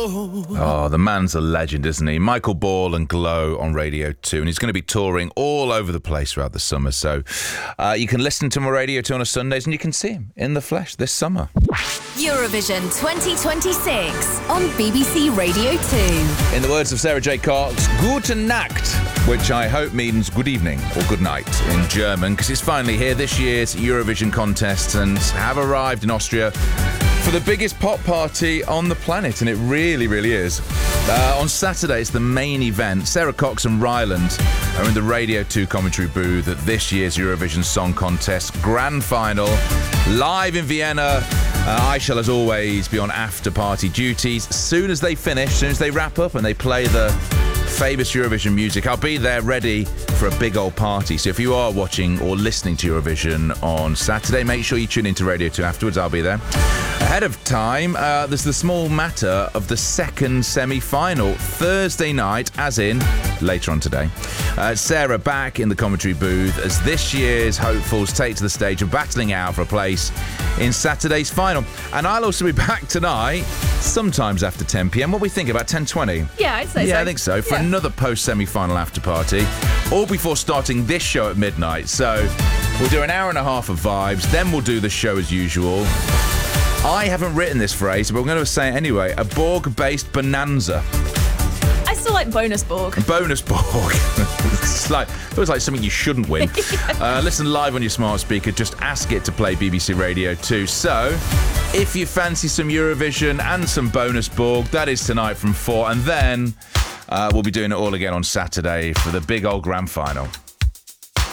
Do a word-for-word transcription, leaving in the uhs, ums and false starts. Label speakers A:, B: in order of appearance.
A: Oh, the man's a legend, isn't he? Michael Ball and Glow on Radio two. And he's going to be touring all over the place throughout the summer. So uh, you can listen to him on Radio two on a Sundays and you can see him in the flesh this summer.
B: Eurovision twenty twenty-six on B B C Radio two.
A: In the words of Sarah J. Cox, Gute Nacht, which I hope means good evening or good night in German, because it's finally here. This year's Eurovision contestants have arrived in Austria for the biggest pop party on the planet, and it really, really is. Uh, on Saturday, it's the main event. Sarah Cox and Ryland are in the Radio two commentary booth at this year's Eurovision Song Contest Grand Final, live in Vienna. Uh, I shall, as always, be on after-party duties. As soon as they finish, as soon as they wrap up and they play the famous Eurovision music, I'll be there ready for a big old party. So if you are watching or listening to Eurovision on Saturday, make sure you tune into Radio two afterwards. I'll be there. Ahead of time, uh, there's the small matter of the second semi-final, Thursday night, as in later on today. Uh, Sarah back in the commentary booth as this year's hopefuls take to the stage of battling out for a place in Saturday's final. And I'll also be back tonight, sometimes after ten p.m. What we think, about ten twenty?
C: Yeah, I'd say
A: yeah,
C: so.
A: Yeah, I think so. For
C: yeah.
A: another post-semi-final after party, all before starting this show at midnight. So we'll do an hour and a half of vibes, then we'll do the show as usual. I haven't written this phrase, but I'm going to say it anyway. A Borg-based bonanza.
C: I still like bonus Borg.
A: Bonus Borg. It's like, it feels like something you shouldn't win. yeah. uh, listen live on your smart speaker. Just ask it to play B B C Radio two. So, if you fancy some Eurovision and some bonus Borg, that is tonight from four. And then uh, we'll be doing it all again on Saturday for the big old grand final.